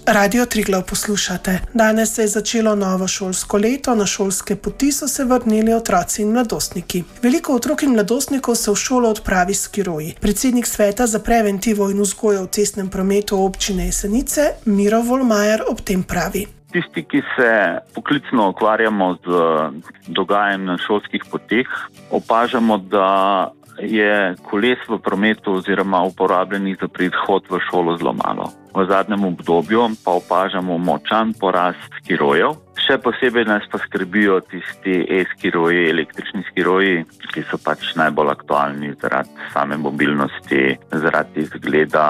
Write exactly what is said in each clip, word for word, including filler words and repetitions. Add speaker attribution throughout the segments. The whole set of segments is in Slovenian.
Speaker 1: Radio Triglav poslušate. Danes se je začelo novo šolsko leto, na šolske poti so se vrnili otroci in mladostniki. Veliko otrok in mladostnikov se v šolo odpravi s skiroji. Predsednik sveta za preventivo in vzgojo v cestnem prometu občine Jesenice, Miro Volmajer, ob tem pravi.
Speaker 2: Tisti, ki se poklicno ukvarjamo z dogajanjem na šolskih poteh, opažamo, da je koles v prometu oziroma uporabljenih za prihod v šolo zelo malo. V zadnjem obdobju pa opažamo močan porast skirojev. Še posebej nas pa skrbijo tisti e-skiroji, električni skiroji, ki so pač najbolj aktualni zaradi same mobilnosti, zaradi izgleda.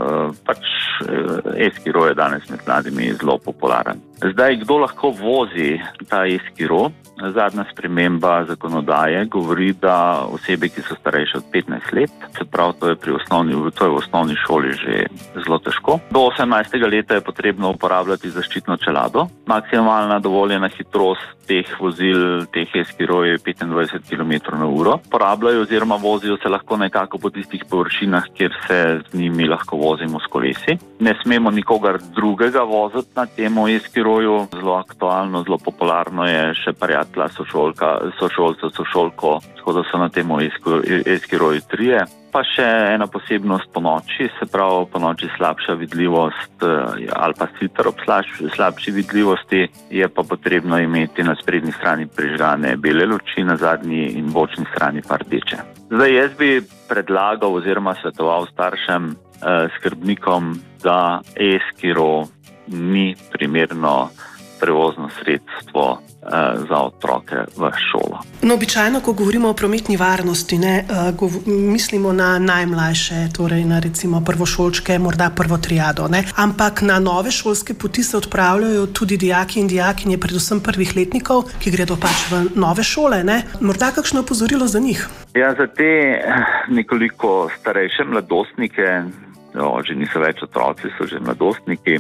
Speaker 2: Pač e-skiro je danes med mladimi zelo popularen. Zdaj, kdo lahko vozi ta e-skiro? Zadnja sprememba zakonodaje govori, da osebe, ki so starejše od petnajst let, se pravi, to je pri osnovni, to je v osnovni šoli že zelo težko. Do osemnajstega leta je potrebno uporabljati zaščitno čelado. Maksimalna dovoljena hitrost teh vozil, teh e-skirov je petindvajset kilometrov na uro. Uporabljajo oziroma vozijo se lahko nekako po tistih površinah, kjer se z njimi lahko vozimo s kolesi. Ne smemo nikogar drugega voziti na temu e-skiroju. Zelo aktualno, zelo popularno je še prijatelja sošolka, sošolca, sošolko, tako da so na temu e-skiroju trije. Pa še ena posebnost po noči, se pravi po noči slabša vidljivost ali pa sicer ob slabši vidljivosti, je pa potrebno imeti na sprednji strani prižgane bele luči, na zadnji in bočni strani pa rdeče. Zdaj jaz bi predlagal oziroma svetoval staršem, eh, skrbnikom, da e-skiro ni primerno prevozno sredstvo za otroke v šolo.
Speaker 1: No, običajno, ko govorimo o prometni varnosti, ne, gov, mislimo na najmlajše, torej na recimo prvošolčke, morda prvo triado, ne, ampak na nove šolske poti se odpravljajo tudi dijaki in dijakinje, predvsem prvih letnikov, ki gredo pač v nove šole, ne. Morda kakšno opozorilo za njih?
Speaker 2: Ja, za te nekoliko starejše mladostnike, jo, že niso več otroci, so že mladostniki.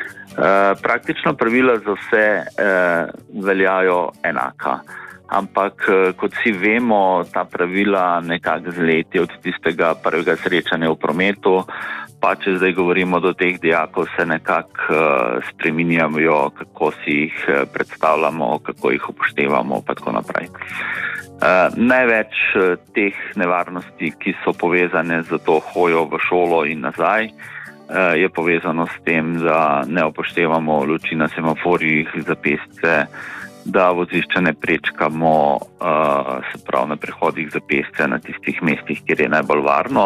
Speaker 2: Uh, praktično pravila za vse uh, veljajo enaka, ampak uh, kot si vemo, ta pravila nekako zletijo od tistega prvega srečanja v prometu, pa če zdaj govorimo do teh dijakov, se nekako uh, spreminjajo, kako si jih uh, predstavljamo, kako jih upoštevamo, pa tako naprej. Uh, največ uh, teh nevarnosti, ki so povezane z to hojo v šolo in nazaj, je povezano s tem, da ne upoštevamo luči na semaforjih za pešce, da vozišča ne prečkamo, se pravi na prehodih za pešce na tistih mestih, kjer je najbolj varno.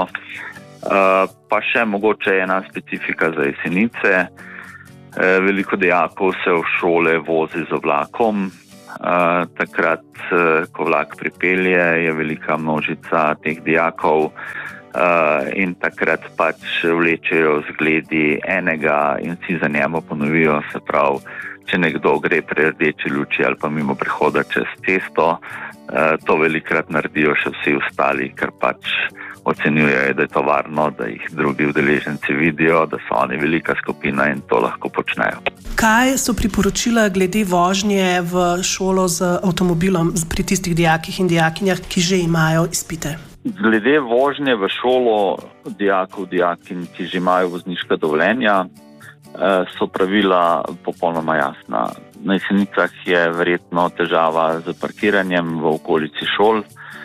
Speaker 2: Pa še mogoče ena specifika za Jesenice. Veliko dijakov se v šole vozi z vlakom. Takrat, ko vlak pripelje, je velika množica teh dijakov, Uh, in takrat pač vlečejo zgledi enega in vsi za njemu ponovijo, se pravi, če nekdo gre pri rdeči luči ali pa mimo prehoda čez cesto, uh, to velikrat naredijo še vsi ostali, ker pač ocenjujejo, da je to varno, da jih drugi udeleženci vidijo, da so oni velika skupina in to lahko počnejo.
Speaker 1: Kaj so priporočila glede vožnje v šolo z avtomobilom pri tistih dijakih in dijakinjah, ki že imajo izpite?
Speaker 2: Glede vožnje v šolo dijakov, dijakinj, ki že imajo vozniška dovoljenja, so pravila popolnoma jasna. Na Jesenicah je verjetno težava z parkiranjem v okolici šol,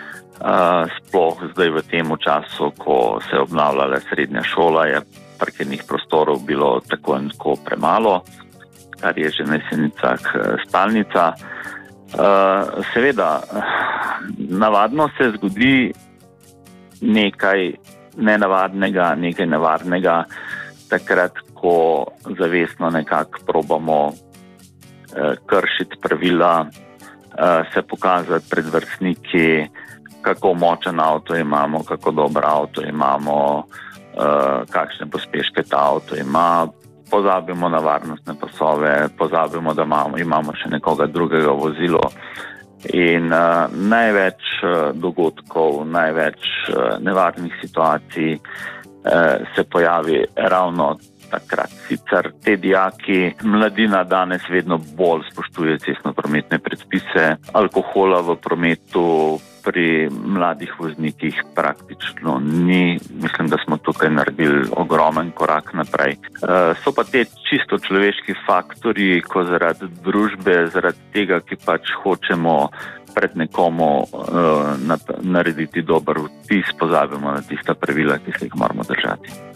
Speaker 2: sploh zdaj v tem času, ko se je obnavljala srednja šola, je parkirnih prostorov bilo tako in tako premalo, kar je že na Jesenicah stalnica. Seveda, navadno se zgodi nekaj nenavadnega, nekaj nevarnega, takrat, ko zavestno nekako probamo eh, kršiti pravila, eh, se pokazati pred vrstniki, kako močen avto imamo, kako dober avto imamo, eh, kakšne pospeške ta avto ima, pozabimo na varnostne pasove, pozabimo, da imamo, imamo še nekoga drugega vozilo. In uh, največ uh, dogodkov, največ uh, nevarnih situacij uh, se pojavi ravno takrat. Sicer te dijaki, mladina danes vedno bolj spoštuje cestno-prometne predpise, alkohola v prometu pri mladih voznikih praktično ni. Mislim, da smo tukaj naredili ogromen korak naprej. So pa te čisto človeški faktorji, ko zaradi družbe, zaradi tega, ki pač hočemo pred nekomu narediti dober vtis, pozabimo na tista pravila, ki se jih moramo držati.